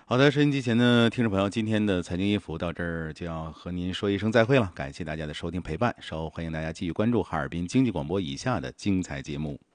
好的，收音机前的听众朋友，今天的财经音符到这儿就要和您说一声再会了，感谢大家的收听陪伴，稍后欢迎大家继续关注哈尔滨经济广播以下的精彩节目。